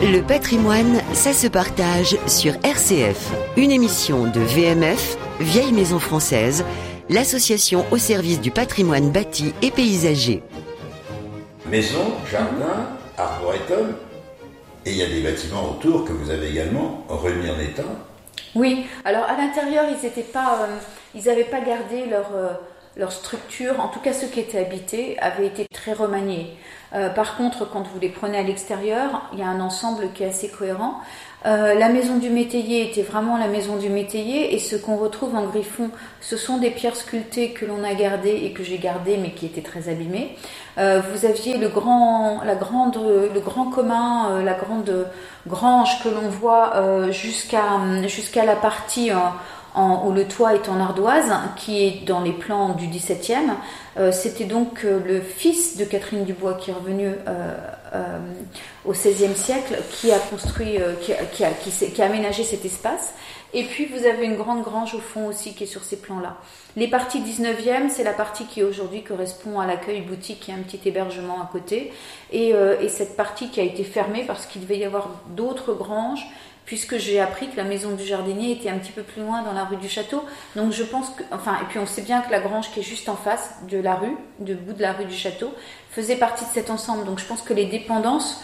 Le patrimoine, ça se partage sur RCF. Une émission de VMF, Vieille Maison Française, l'association au service du patrimoine bâti et paysager. Maison, jardin, arboretum, et il y a des bâtiments autour que vous avez également remis en état. Oui, alors à l'intérieur, ils n'avaient pas gardé leur structure, en tout cas ceux qui étaient habités avaient été très remaniés. Par contre, quand vous les prenez à l'extérieur, il y a un ensemble qui est assez cohérent. La maison du métayer était vraiment la maison du métayer, et ce qu'on retrouve en Griffon, ce sont des pierres sculptées que l'on a gardées et que j'ai gardées mais qui étaient très abîmées. Vous aviez le grand commun, la grande grange que l'on voit jusqu'à la partie où le toit est en ardoise, qui est dans les plans du XVIIe. C'était donc le fils de Catherine Dubois qui est revenu au XVIe siècle, qui a construit, qui a aménagé cet espace. Et puis vous avez une grande grange au fond aussi qui est sur ces plans-là. Les parties 19e, c'est la partie qui aujourd'hui correspond à l'accueil boutique, il y a un petit hébergement à côté. Et cette partie qui a été fermée parce qu'il devait y avoir d'autres granges, puisque j'ai appris que la maison du jardinier était un petit peu plus loin dans la rue du Château. Donc je pense que, et puis on sait bien que la grange qui est juste en face de la rue, du bout de la rue du Château, faisait partie de cet ensemble. Donc je pense que les dépendances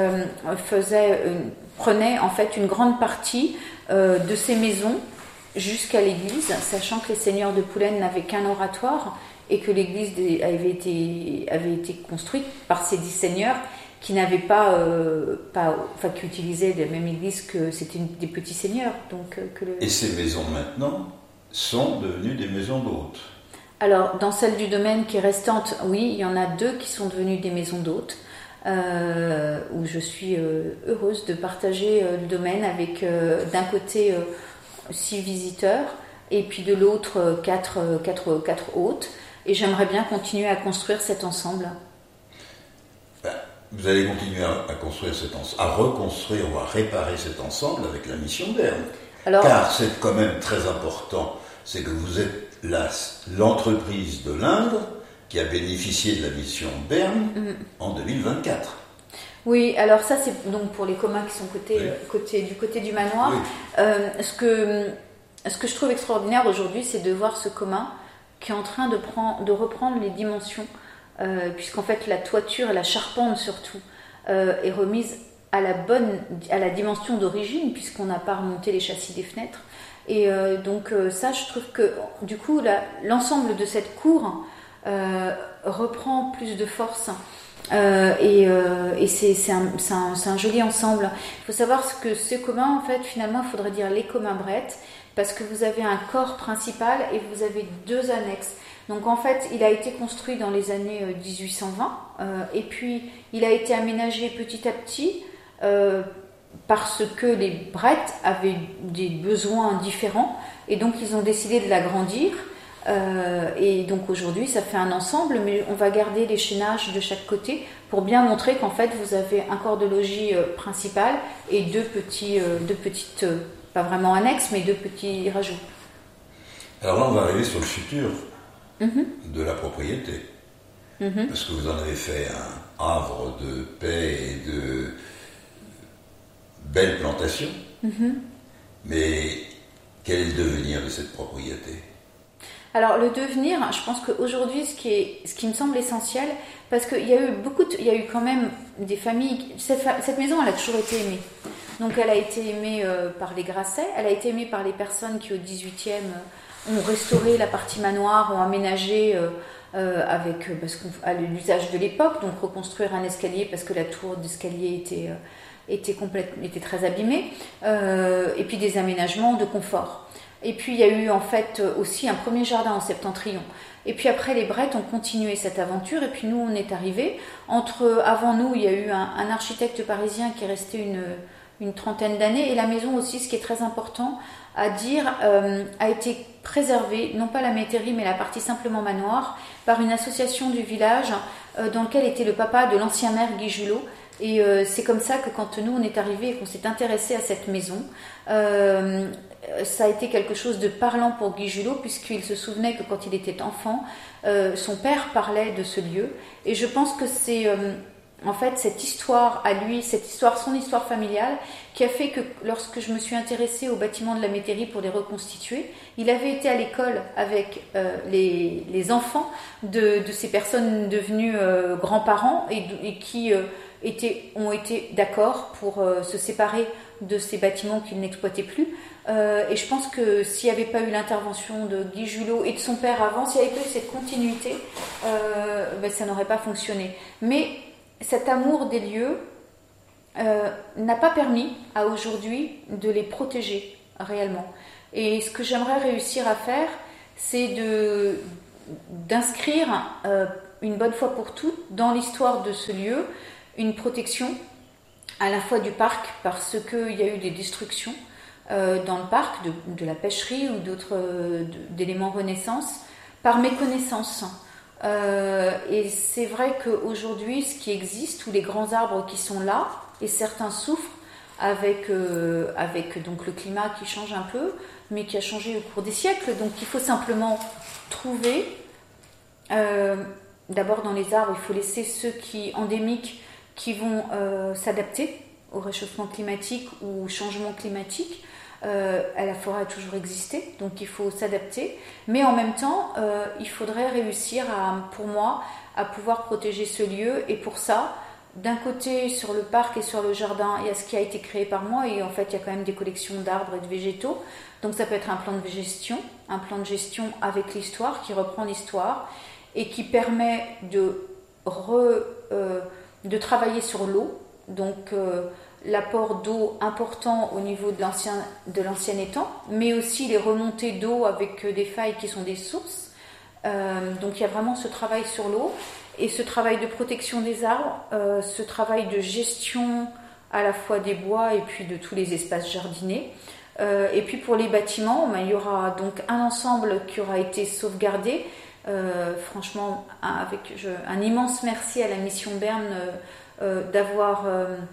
prenaient en fait une grande partie de ces maisons jusqu'à l'église, sachant que les seigneurs de Poulaine n'avaient qu'un oratoire et que l'église avait été construite par ces 10 seigneurs qui n'avaient qui utilisaient la même église, que c'était des petits seigneurs. Et ces maisons maintenant sont devenues des maisons d'hôtes. Alors, dans celle du domaine qui est restante, oui, il y en a 2 qui sont devenues des maisons d'hôtes, où je suis heureuse de partager le domaine avec d'un côté 6 visiteurs et puis de l'autre 4 hôtes. Et j'aimerais bien continuer à construire cet ensemble. Vous allez continuer à construire à reconstruire ou à réparer cet ensemble avec la mission Berne. Car c'est quand même très important, c'est que vous êtes l'entreprise de l'Indre qui a bénéficié de la mission Berne en 2024. Oui, alors ça c'est donc pour les communs qui sont du côté du manoir. Oui. Ce que je trouve extraordinaire aujourd'hui, c'est de voir ce commun qui est en train de reprendre les dimensions, puisqu'en fait la toiture et la charpente surtout est remise à la dimension d'origine, puisqu'on n'a pas remonté les châssis des fenêtres. Et donc ça, je trouve que du coup l'ensemble de cette cour reprend plus de force. Et c'est un joli ensemble. Il faut savoir que ce commun, en fait, finalement, il faudrait dire les communs brettes, parce que vous avez un corps principal et vous avez 2 annexes. Donc en fait, il a été construit dans les années 1820, et puis il a été aménagé petit à petit parce que les brettes avaient des besoins différents, et donc ils ont décidé de l'agrandir. Et donc aujourd'hui ça fait un ensemble, mais on va garder les chaînages de chaque côté pour bien montrer qu'en fait vous avez un corps de logis principal et 2 petites, pas vraiment annexes, mais 2 petits rajouts. Alors là on va arriver sur le futur de la propriété, parce que vous en avez fait un havre de paix et de belles plantations, mais quel est le devenir de cette propriété ? Alors le devenir, je pense qu'aujourd'hui, ce qui me semble essentiel, parce qu'il y a eu quand même des familles. Cette maison, elle a toujours été aimée. Donc elle a été aimée par les Grasset, elle a été aimée par les personnes qui au 18e ont restauré la partie manoir, ont aménagé avec l'usage de l'époque, donc reconstruire un escalier parce que la tour d'escalier était très abîmée, et puis des aménagements de confort. Et puis il y a eu en fait aussi un premier jardin en septentrion. Et puis après les Brettes ont continué cette aventure, et puis nous on est arrivés. Avant nous il y a eu un architecte parisien qui est resté une trentaine d'années, et la maison aussi, ce qui est très important à dire, a été préservée, non pas la métairie mais la partie simplement manoir, par une association du village dans lequel était le papa de l'ancien maire Guy Julot. Et c'est comme ça que quand nous on est arrivés et qu'on s'est intéressé à cette maison, ça a été quelque chose de parlant pour Guy Julot, puisqu'il se souvenait que quand il était enfant, son père parlait de ce lieu. Et je pense que en fait cette histoire à lui, son histoire familiale, qui a fait que lorsque je me suis intéressée aux bâtiments de la métairie pour les reconstituer, il avait été à l'école avec les enfants de ces personnes devenues grands-parents et qui ont été d'accord pour se séparer de ces bâtiments qu'ils n'exploitaient plus. Et je pense que s'il n'y avait pas eu l'intervention de Guy Julot et de son père avant, s'il n'y avait pas eu cette continuité, ça n'aurait pas fonctionné. Mais cet amour des lieux n'a pas permis à aujourd'hui de les protéger réellement. Et ce que j'aimerais réussir à faire, c'est d'inscrire une bonne fois pour toutes dans l'histoire de ce lieu une protection à la fois du parc, parce qu'il y a eu des destructions dans le parc, de la pêcherie ou d'autres d'éléments Renaissance, par méconnaissance. Et c'est vrai qu'aujourd'hui, ce qui existe, tous les grands arbres qui sont là, et certains souffrent avec donc le climat qui change un peu, mais qui a changé au cours des siècles. Donc il faut simplement trouver, d'abord dans les arbres, il faut laisser ceux endémiques qui vont s'adapter au réchauffement climatique ou au changement climatique. La forêt a toujours existé, donc il faut s'adapter. Mais en même temps, il faudrait réussir, pour moi, à pouvoir protéger ce lieu. Et pour ça, d'un côté, sur le parc et sur le jardin, il y a ce qui a été créé par moi. Et en fait, il y a quand même des collections d'arbres et de végétaux. Donc ça peut être un plan de gestion avec l'histoire, qui reprend l'histoire et qui permet de travailler sur l'eau. Donc l'apport d'eau important au niveau de l'ancien étang, mais aussi les remontées d'eau avec des failles qui sont des sources. Donc il y a vraiment ce travail sur l'eau et ce travail de protection des arbres, ce travail de gestion à la fois des bois et puis de tous les espaces jardinés. Et puis pour les bâtiments, il y aura donc un ensemble qui aura été sauvegardé. Franchement, un immense merci à la Mission Berne d'avoir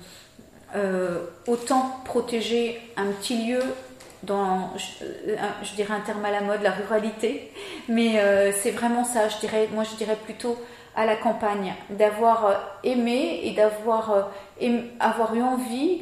autant protégé un petit lieu dans, je dirais un terme à la mode, la ruralité, mais c'est vraiment ça, je dirais plutôt à la campagne, d'avoir aimé et avoir eu envie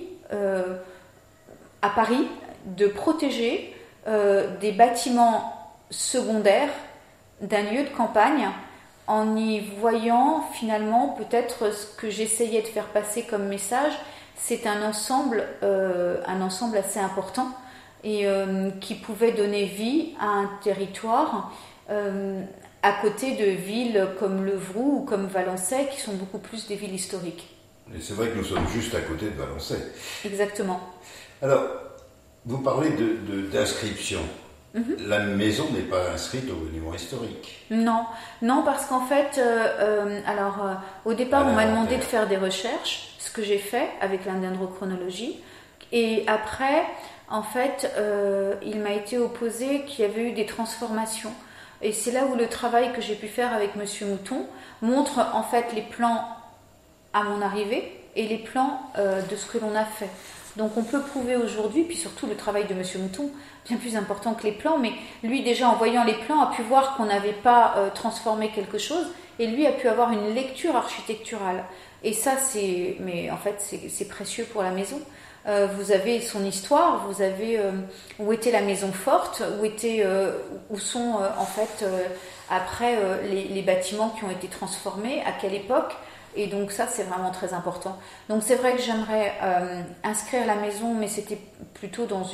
à Paris de protéger des bâtiments secondaires d'un lieu de campagne, en y voyant finalement peut-être ce que j'essayais de faire passer comme message. C'est un ensemble assez important et qui pouvait donner vie à un territoire à côté de villes comme Levroux ou comme Valençay, qui sont beaucoup plus des villes historiques. Et c'est vrai que nous sommes juste à côté de Valençay. Exactement. Alors, vous parlez d'inscription. La maison n'est pas inscrite au monument historique. Non, parce qu'en fait, au départ, on m'a demandé de faire des recherches, ce que j'ai fait avec l'indendrochronologie. Et après, en fait, il m'a été opposé qu'il y avait eu des transformations. Et c'est là où le travail que j'ai pu faire avec Monsieur Mouton montre en fait les plans à mon arrivée et les plans de ce que l'on a fait. Donc on peut prouver aujourd'hui, puis surtout le travail de Monsieur Mouton, bien plus important que les plans, mais lui déjà en voyant les plans a pu voir qu'on n'avait pas transformé quelque chose, et lui a pu avoir une lecture architecturale. Et ça c'est précieux pour la maison. Vous avez son histoire, vous avez où était la maison forte, où sont après les bâtiments qui ont été transformés, à quelle époque. Et donc ça, c'est vraiment très important. Donc c'est vrai que j'aimerais inscrire la maison, mais c'était plutôt dans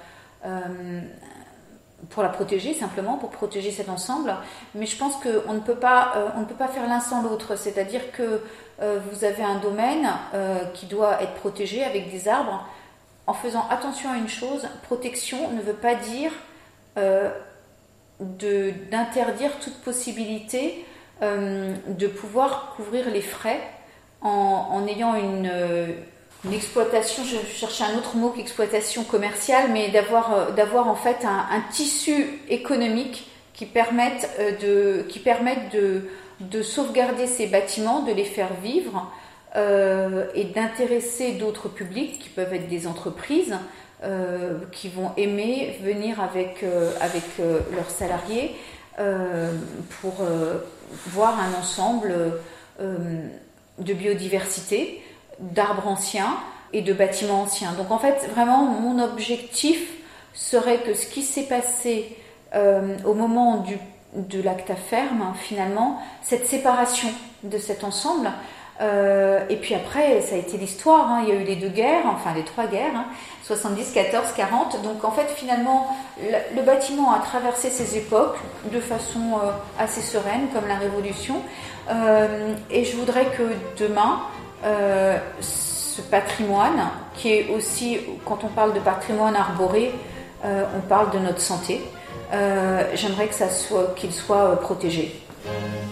pour la protéger simplement, pour protéger cet ensemble. Mais je pense qu'on ne peut pas faire l'un sans l'autre. C'est-à-dire que vous avez un domaine qui doit être protégé avec des arbres, en faisant attention à une chose. Protection ne veut pas dire d'interdire toute possibilité de pouvoir couvrir les frais en ayant une exploitation, je cherchais un autre mot qu'exploitation commerciale, mais d'avoir en fait un tissu économique qui permette de sauvegarder ces bâtiments, de les faire vivre et d'intéresser d'autres publics qui peuvent être des entreprises qui vont aimer venir avec leurs salariés pour voir un ensemble de biodiversité, d'arbres anciens et de bâtiments anciens. Donc en fait, vraiment, mon objectif serait que ce qui s'est passé au moment de l'acte à ferme, finalement, cette séparation de cet ensemble, et puis après, ça a été l'histoire, il y a eu les 2 guerres, enfin les 3 guerres, 70, 14, 40, donc en fait, finalement, le bâtiment a traversé ces époques de façon assez sereine, comme la Révolution, et je voudrais que demain, ce patrimoine, qui est aussi, quand on parle de patrimoine arboré, on parle de notre santé. J'aimerais qu'il soit protégé.